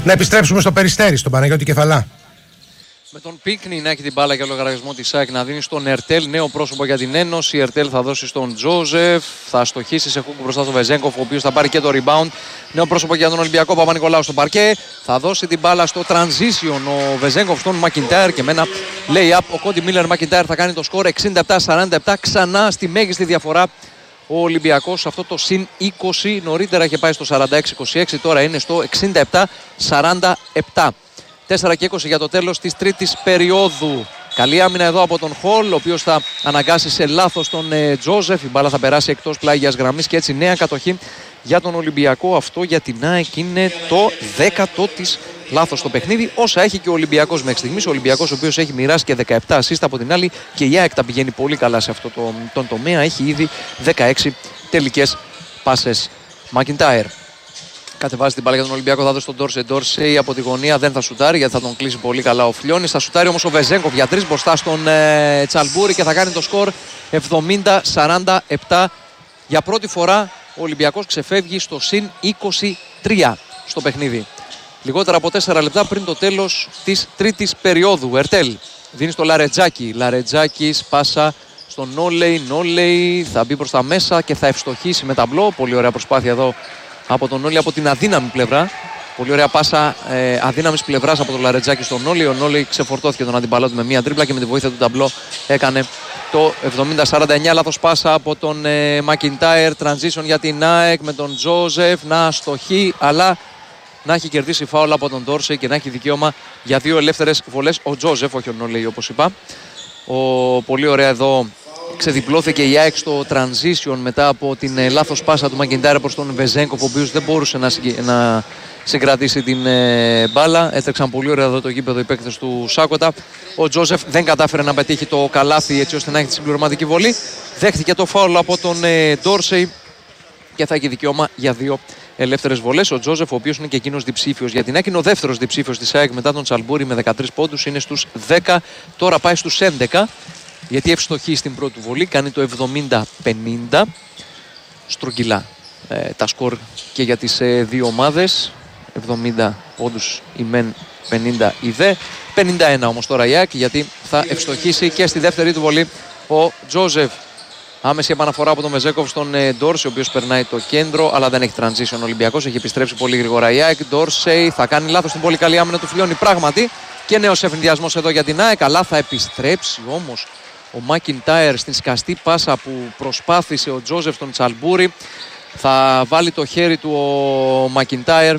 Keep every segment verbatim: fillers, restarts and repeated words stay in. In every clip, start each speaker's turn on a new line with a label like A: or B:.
A: Να επιστρέψουμε στο Περιστέρι, στον Παναγιώτη Κεφαλά.
B: Με τον Πίκνη να έχει την μπάλα για λογαριασμό της ΑΕΚ, να δίνει στον Ερτέλ, νέο πρόσωπο για την Ένωση. Η Ερτέλ θα δώσει στον Τζόζεφ, θα στοχίσει σε Χούκου μπροστά στον Βεζέγκοφ, ο οποίος θα πάρει και το rebound. Νέο πρόσωπο για τον Ολυμπιακό, Παπα-Νικολάου στο παρκέ. Θα δώσει την μπάλα στο transition ο Βεζέγκοφ στον Μακιντάιρ και με ένα lay-up. Ο Κόντι Μίλλερ Μακιντάιρ θα κάνει το σκορ εξήντα επτά σαράντα επτά, ξανά στη μέγιστη διαφορά. Ο Ολυμπιακός αυτό το συν είκοσι, νωρίτερα είχε πάει στο σαράντα έξι είκοσι έξι, τώρα είναι στο εξήντα επτά σαράντα επτά. τέσσερα και είκοσι για το τέλος της τρίτης περίοδου. Καλή άμυνα εδώ από τον Χολ, ο οποίος θα αναγκάσει σε λάθος τον ε, Τζόζεφ. Η μπάλα θα περάσει εκτός πλάγιας γραμμής και έτσι νέα κατοχή για τον Ολυμπιακό. Αυτό για την ΑΕΚ είναι το δέκατο της λάθος στο παιχνίδι. Όσα έχει και ο Ολυμπιακός μέχρι στιγμής. Ο Ολυμπιακός, ο οποίος έχει μοιράσει και δεκαεπτά assist από την άλλη, και η ΑΕΚ τα πηγαίνει πολύ καλά σε αυτό το, τον τομέα. Έχει ήδη δεκαέξι τελικές πάσες. Μακιντάιρ κατεβάζει την μπάλα για τον Ολυμπιακό, θα δώσει τον Ντόρσεϊ. Ντόρσεϊ από τη γωνία δεν θα σουτάρει γιατί θα τον κλείσει πολύ καλά ο Φλιώνης. Θα σουτάρει όμως ο Βεζέγκοφ για τρεις μπροστά στον ε, Τσαλμπούρη και θα κάνει το σκορ εβδομήντα σαράντα επτά. Για πρώτη φορά ο Ολυμπιακός ξεφεύγει στο συν είκοσι τρία στο παιχνίδι. Λιγότερα από τέσσερα λεπτά πριν το τέλος της τρίτης περίοδου. Ερτέλ δίνει στο Λαρετζάκη. Λαρετζάκης πάσα στον Νόλεϊ. Νόλεϊ θα μπει προς τα μέσα και θα ευστοχίσει με ταμπλό. Πολύ ωραία προσπάθεια εδώ από τον Νόλεϊ από την αδύναμη πλευρά. Πολύ ωραία πάσα ε, αδύναμης πλευράς από τον Λαρετζάκη στον Νόλεϊ. Ο Νόλεϊ ξεφορτώθηκε τον αντιπαλό του με μία τρίπλα και με τη βοήθεια του ταμπλό έκανε το εβδομήντα σαράντα εννιά. Λάθος πάσα από τον ε, Μακιντάιρ. Transition για την ΑΕΚ με τον Τζόζεφ να αστοχεί, αλλά να έχει κερδίσει φάουλ από τον Ντόρσεϊ και να έχει δικαίωμα για δύο ελεύθερες βολές ο Τζόζεφ, όχι ο Νόλεϊ όπως είπα. Ο, πολύ ωραία εδώ ξεδιπλώθηκε η ΑΕΚ στο transition μετά από την ε, λάθος πάσα του Μακιντάιρ προς τον Βεζέγκοφ, ο οποίος δεν μπορούσε να, συγκ... να συγκρατήσει την ε, μπάλα. Έτρεξαν πολύ ωραία εδώ το γήπεδο οι παίκτες του Σάκοτα. Ο Τζόζεφ δεν κατάφερε να πετύχει το καλάθι έτσι ώστε να έχει τη συμπληρωματική βολή. Δέχτηκε το φάουλ από τον ε, Ντόρσεϊ και θα έχει δικαίωμα για δύο ελεύθερες βολές. Ο Τζόζεφ, ο οποίος είναι και εκείνος διψήφιος για την ΑΕΚ, είναι ο δεύτερος διψήφιος της ΑΕΚ μετά τον Τσαλμπούρη με δεκατρείς πόντους, είναι στους δέκα, τώρα πάει στους έντεκα. Γιατί ευστοχεί στην πρώτη βολή, κάνει το εβδομήντα πενήντα. Στρογγυλά ε, τα σκορ και για τις ε, δύο ομάδες. εβδομήντα πόντους η μεν, πενήντα η δε. πενήντα ένα όμως τώρα η ΑΕΚ, γιατί θα ευστοχήσει και στη δεύτερη του βολή ο Τζόζεφ. Άμεση επαναφορά από τον Βεζέγκοφ στον ε, Ντόρσεϊ, ο οποίος περνάει το κέντρο, αλλά δεν έχει transition ο Ολυμπιακός. Έχει επιστρέψει πολύ γρήγορα η ΑΕΚ. Ντόρσεϊ θα κάνει λάθος στην πολύ καλή άμυνα του Φλιώνη πράγματι. Και νέος ευνηδιασμός εδώ για την ΑΕΚ, αλλά θα επιστρέψει όμως ο Μακιντάιρ στην σκαστή πάσα που προσπάθησε ο Τζόζεφ τον Τσαλμπούρη. Θα βάλει το χέρι του ο Μακιντάιρ,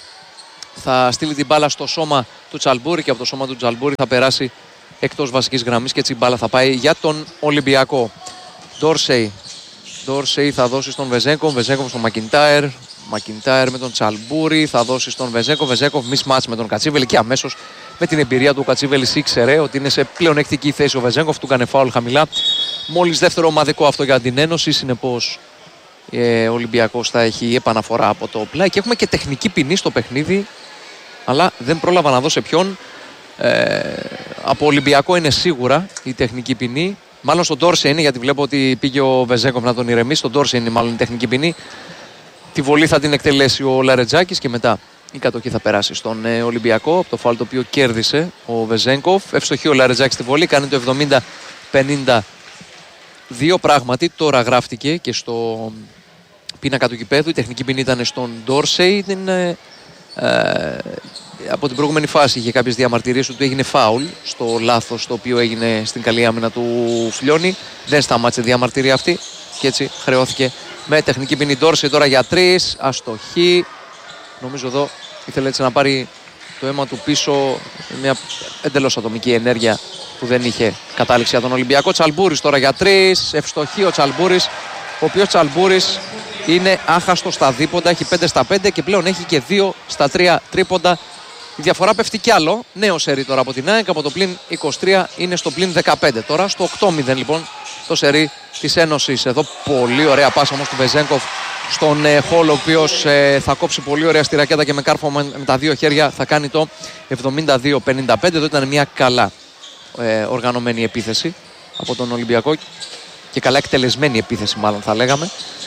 B: θα στείλει την μπάλα στο σώμα του Τσαλμπούρη και από το σώμα του Τσαλμπούρη θα περάσει εκτός βασικής γραμμής και έτσι η μπάλα θα πάει για τον Ολυμπιακό. Ντόρσεϊ. Ντόρσεϊ θα δώσει στον Βεζέγκοφ, Βεζέγκοφ στον Μακιντάιρ. Μακιντάιρ με τον Τσαλμπούρη, θα δώσει στον Βεζέγκοφ, Βεζέγκοφ mismatch με τον Κατσίβελη και αμέσως με την εμπειρία του ο Κατσίβελης ήξερε ότι είναι σε πλεονεκτική θέση ο Βεζέγκοφ, του έκανε φάουλ χαμηλά. Μόλις δεύτερο ομαδικό αυτό για την Ένωση, συνεπώς ε, ο Ολυμπιακός θα έχει επαναφορά από το πλάι και έχουμε και τεχνική ποινή στο παιχνίδι, αλλά δεν πρόλαβα να δω σε ποιον. Ε, από Ολυμπιακό είναι σίγουρα η τεχνική ποινή. Μάλλον στον Ντόρσεϊ είναι, γιατί βλέπω ότι πήγε ο Βεζέγκοφ να τον ηρεμήσει. Στον Ντόρσεϊ είναι μάλλον η τεχνική ποινή. Τη βολή θα την εκτελέσει ο Λαρετζάκης και μετά η κατοχή θα περάσει στον ε, Ολυμπιακό από το φάουλ το οποίο κέρδισε ο Βεζέγκοφ. Ευστοχεί ο Λαρετζάκης στη βολή, κάνει το εβδομήντα πενήντα δύο. Πράγματι τώρα γράφτηκε και στο πίνακα του γηπέδου. Η τεχνική ποινή ήταν στον Ντόρσεϊ. Την, ε, ε, από την προηγούμενη φάση είχε κάποιες διαμαρτυρίες ότι έγινε φάουλ στο λάθος το οποίο έγινε στην καλή άμυνα του Φλιώνη. Δεν σταμάτησε η διαμαρτυρία αυτή και έτσι χρεώθηκε με τεχνική ποινή. Ντόρσεϊ τώρα για τρεις, αστοχή. Νομίζω εδώ ήθελε έτσι να πάρει το αίμα του πίσω, μια εντελώς ατομική ενέργεια που δεν είχε κατάληξη για τον Ολυμπιακό. Τσαλμπούρης τώρα για τρεις, ευστοχή ο Τσαλμπούρης, ο οποίος Τσαλμπούρης είναι άχαστος στα δίποντα, έχει πέντε στα πέντε και πλέον έχει και δύο στα τρία τρίποντα. Η διαφορά πέφτει κι άλλο, νέο σερί τώρα από την ΑΕΚ, από το πλην είκοσι τρία είναι στο πλην δεκαπέντε. Τώρα στο οκτώ μηδέν λοιπόν το σερί της Ένωσης. Εδώ πολύ ωραία πάσα όμως του Βεζέγκοφ στον ε, Χολ, ο οποίος ε, θα κόψει πολύ ωραία στη ρακέτα και με κάρφωμα με τα δύο χέρια θα κάνει το εβδομήντα δύο πενήντα πέντε. Εδώ ήταν μια καλά ε, οργανωμένη επίθεση από τον Ολυμπιακό και καλά εκτελεσμένη επίθεση μάλλον θα λέγαμε.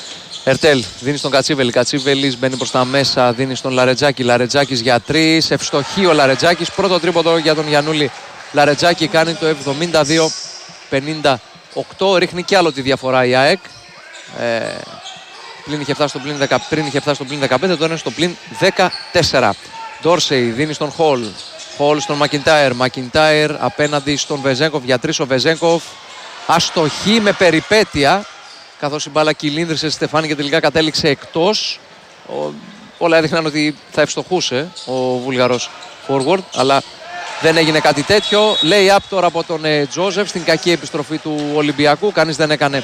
B: Ερτέλ δίνει στον Κατσίβελη. Κατσίβελης μπαίνει προς τα μέσα, δίνει στον Λαρετζάκη. Λαρετζάκης για τρεις. Ευστοχεί ο Λαρετζάκης. Πρώτο τρίποντο για τον Γιαννούλη. Λαρετζάκη κάνει το εβδομήντα δύο πενήντα οκτώ. Ρίχνει κι άλλο τη διαφορά η ΑΕΚ. Ε, πλην είχε φτάσει στο πλην δέκα, πριν είχε φτάσει στο πλην δεκαπέντε, τώρα είναι στο πλην δεκατέσσερα. Ντόρσεϊ δίνει στον Χολ. Χολ στον Μακιντάιρ. Μακιντάιρ απέναντι στον Βεζέγκοφ. Για τρεις ο Βεζέγκοφ. Αστοχή με περιπέτεια. Καθώς η μπάλα κυλίνδρισε στη στεφάνη και τελικά κατέληξε εκτός. Ο, όλα έδειχναν ότι θα ευστοχούσε ο Βούλγαρος forward, αλλά δεν έγινε κάτι τέτοιο. Λέει up τώρα από τον ε, Τζόζεφ στην κακή επιστροφή του Ολυμπιακού. Κανείς δεν έκανε,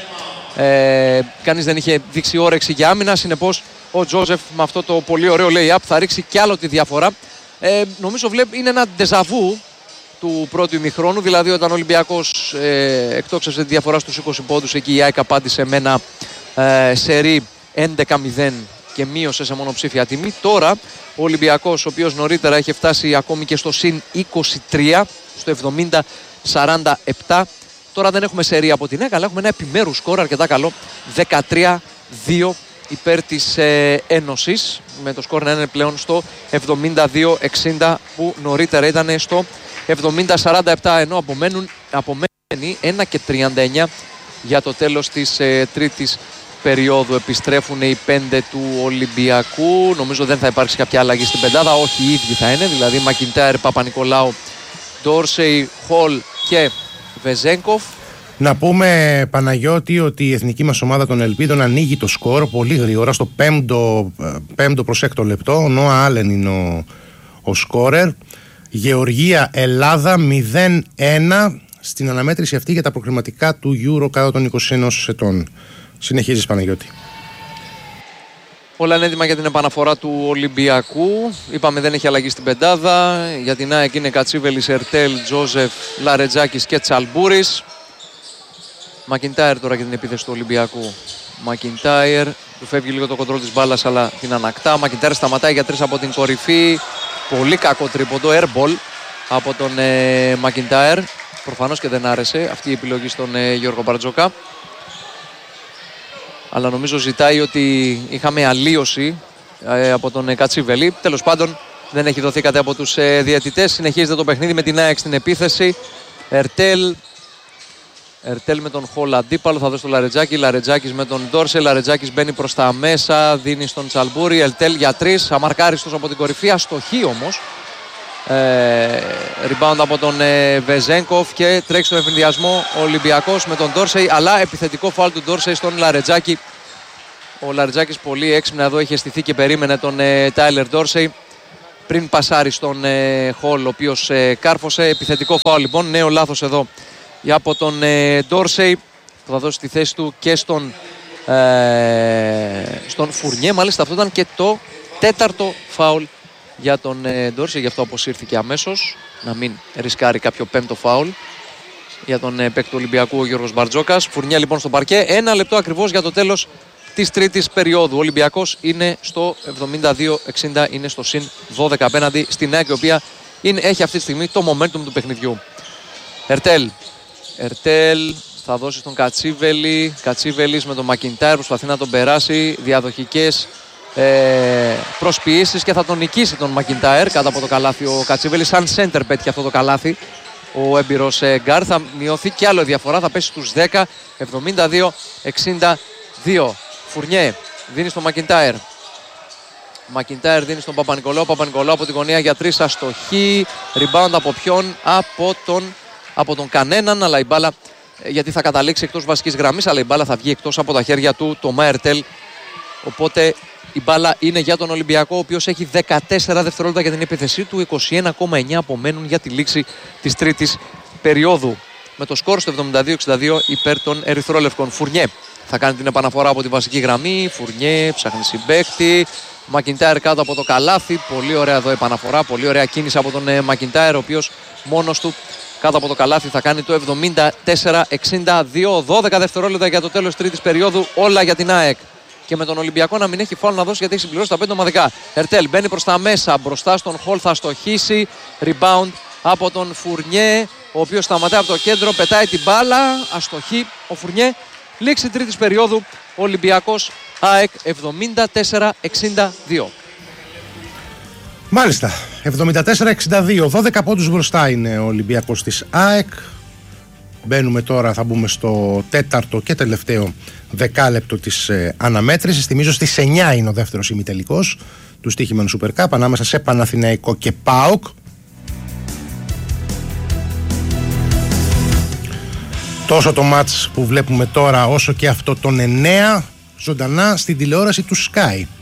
B: ε, κανείς δεν είχε δείξει όρεξη για άμυνα. Συνεπώς ο Τζόζεφ με αυτό το πολύ ωραίο lay-up θα ρίξει κι άλλο τη διαφορά. Ε, νομίζω βλέπει, είναι ένα ντεζαβού του πρώτου ημιχρόνου, δηλαδή όταν ο Ολυμπιακός ε, εκτόξευσε τη διαφορά στους είκοσι πόντους, εκεί η ΑΕΚ απάντησε με ένα ε, σερί έντεκα μηδέν και μείωσε σε μονοψήφια τιμή. Τώρα ο Ολυμπιακός, ο οποίος νωρίτερα είχε φτάσει ακόμη και στο συν είκοσι τρία, στο εβδομήντα σαράντα επτά, τώρα δεν έχουμε σερί από την ΑΕΚ, αλλά έχουμε ένα επιμέρους σκορ αρκετά καλό, δεκατρία δύο υπέρ της ε, Ένωσης, με το σκορ να είναι πλέον στο εβδομήντα δύο εξήντα που νωρίτερα ήταν στο εβδομήντα σαράντα επτά, ενώ απομένουν, απομένει ένα και τριάντα εννιά για το τέλος της ε, τρίτης περίοδου. Επιστρέφουν οι πέντε του Ολυμπιακού. Νομίζω δεν θα υπάρξει κάποια αλλαγή στην πεντάδα, όχι οι ίδιοι θα είναι, δηλαδή Μακιντάιρ, Παπα-Νικολάου, Ντόρσεϊ, Χολ και Βεζέγκοφ.
A: Να πούμε, Παναγιώτη, ότι η εθνική μας ομάδα των Ελπίδων ανοίγει το σκορ πολύ γρήγορα στο πέμπτο, πέμπτο προς έκτο λεπτό. Ο Νόα Άλεν είναι ο, ο σκόρερ. Γεωργία Ελλάδα μηδέν ένα στην αναμέτρηση αυτή για τα προκριματικά του Euro κάτω των είκοσι ένα ετών. Συνεχίζεις, Παναγιώτη.
B: Όλα είναι έτοιμα για την επαναφορά του Ολυμπιακού. Είπαμε δεν έχει αλλαγή στην πεντάδα. Για την ΑΕΚ είναι Κατσίβελης, Ερτέλ, Τζόζεφ, Λαρετζάκης και Τσαλμπούρης. Μακιντάιρ τώρα για την επίθεση του Ολυμπιακού. Μακιντάιρ, του φεύγει λίγο το κοντρόλ της μπάλας, αλλά την ανακτά. Μακιντάιρ σταματάει για τρεις από την κορυφή. Πολύ κακό τρίποντο, airball από τον ε, Μακιντάιρ. Προφανώς και δεν άρεσε αυτή η επιλογή στον ε, Γιώργο Μπαρτζόκα. Αλλά νομίζω ζητάει ότι είχαμε αλλίωση ε, από τον ε, Κατσίβελη. Τέλος πάντων δεν έχει δοθεί κάτι από τους ε, διαιτητές. Συνεχίζεται το παιχνίδι με την ΑΕΚ στην επίθεση. Ερτέλ. Ερτέλ με τον Χολ αντίπαλο, θα δώσει το Λαρετζάκη. Λαρετζάκης με τον Ντόρσε. Λαρετζάκης μπαίνει προς τα μέσα, δίνει στον Τσαλμπούρη. Ερτέλ για τρεις, αμαρκάριστος από την κορυφή, αστοχή όμως. Ε, rebound από τον ε, Βεζέγκοφ και τρέχει στον εφηνδιασμό ο Ολυμπιακός με τον Ντόρσεϊ, αλλά επιθετικό φάουλ του Ντόρσεϊ στον Λαρετζάκη. Ο Λαρετζάκης πολύ έξυπνα εδώ είχε στηθεί και περίμενε τον ε, Τάιλερ Ντόρσεϊ πριν πασάρει στον ε, Χολ, ο οποίος ε, κάρφωσε. Επιθετικό φάουλ λοιπόν, νέο λάθος εδώ για από τον ε, Ντόρσεϊ, που θα δώσει τη θέση του και στον, ε, στον Φουρνιέ. Μάλιστα αυτό ήταν και το τέταρτο φάουλ για τον ε, Ντόρσεϊ, γι' αυτό αποσύρθηκε αμέσως, να μην ρισκάρει κάποιο πέμπτο φάουλ για τον ε, παίκτη του Ολυμπιακού, ο Γιώργος Μπαρτζόκας. Φουρνιέ λοιπόν στο παρκέ, ένα λεπτό ακριβώς για το τέλος της τρίτης περίοδου. Ο Ολυμπιακός είναι στο εβδομήντα δύο εξήντα, είναι στο συν δώδεκα απέναντι στην ΑΕΚ, η οποία είναι, έχει αυτή τη στιγμή το momentum του παιχνιδιού. Ερτέλ. Ερτέλ θα δώσει στον Κατσίβελη. Κατσίβελης με τον Μακιντάιρ προσπαθεί να τον περάσει. Διαδοχικές ε, προσποιήσεις και θα τον νικήσει τον Μακιντάιρ κάτω από το καλάθι. Ο Κατσίβελης σαν σέντερ πέτυχε αυτό το καλάθι. Ο έμπειρος ε, γκάρ θα μειωθεί κι άλλο διαφορά. Θα πέσει στους δέκα, εβδομήντα δύο εξήντα δύο. Φουρνιέ δίνει στον Μακιντάιρ. Μακιντάιρ δίνει στον Παπα-Νικολάου. Παπα-Νικολάου από την γωνία για τρεις, αστοχή. Rebound από ποιον? Από τον από τον κανέναν, αλλά η μπάλα, γιατί θα καταλήξει εκτός βασικής γραμμής, αλλά η μπάλα θα βγει εκτός από τα χέρια του το Ερτέλ. Οπότε η μπάλα είναι για τον Ολυμπιακό, ο οποίος έχει δεκατέσσερα δευτερόλεπτα για την επίθεσή του, είκοσι ένα κόμμα εννιά απομένουν για τη λήξη της τρίτης περίοδου. Με το σκορ στο εβδομήντα δύο εξήντα δύο υπέρ των ερυθρόλευκων. Φουρνιέ θα κάνει την επαναφορά από τη βασική γραμμή. Φουρνιέ ψάχνει συμπαίκτη. Μακιντάιρ κάτω από το καλάθι. Πολύ ωραία εδώ επαναφορά. Πολύ ωραία κίνηση από τον Μακιντάιρ, ο οποίος μόνος του κάτω από το καλάθι θα κάνει το εβδομήντα τέσσερα εξήντα δύο. δώδεκα δευτερόλεπτα για το τέλος της τρίτης περίοδου. Όλα για την ΑΕΚ. Και με τον Ολυμπιακό να μην έχει φάουλ να δώσει, γιατί έχει συμπληρώσει τα πέντε ομαδικά. Ερτέλ μπαίνει προς τα μέσα. Μπροστά στον Χολ θα στοχίσει. Rebound από τον Φουρνιέ, ο οποίος σταματάει από το κέντρο, πετάει την μπάλα. Αστοχή ο Φουρνιέ. Λήξη τρίτης περίοδου. Ο Ολυμπιακός ΑΕΚ εβδομήντα τέσσερα εξήντα δύο.
A: Μάλιστα, εβδομήντα τέσσερα εξήντα δύο, δώδεκα πόντους μπροστά είναι ο Ολυμπιακός της ΑΕΚ. Μπαίνουμε τώρα, θα μπούμε στο τέταρτο και τελευταίο δεκάλεπτο της ε, αναμέτρησης. Θυμίζω στις εννιά είναι ο δεύτερος ημιτελικός του στοίχημενου Super Cup ανάμεσα σε Παναθηναϊκό και ΠΑΟΚ. Τόσο το μάτς που βλέπουμε τώρα όσο και αυτό των εννέα ζωντανά στην τηλεόραση του Sky.